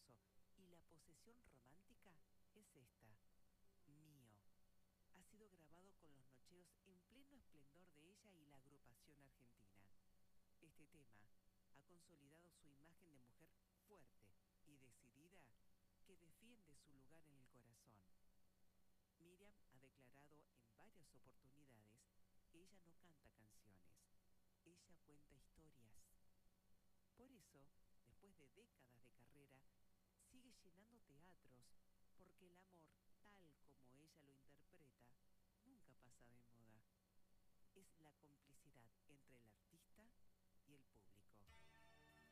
amoroso y la posesión romántica es esta, Mío. Ha sido grabado con los nocheros en pleno esplendor de ella y la agrupación argentina. Este tema ha consolidado su imagen de mujer fuerte y decidida que defiende su lugar en el corazón. Miriam ha declarado en varias oportunidades que ella no canta canciones, ella cuenta historias. Por eso, después de décadas de carrera, sigue llenando teatros, porque el amor, tal como ella lo interpreta, nunca pasa de moda. Es la complicidad entre el artista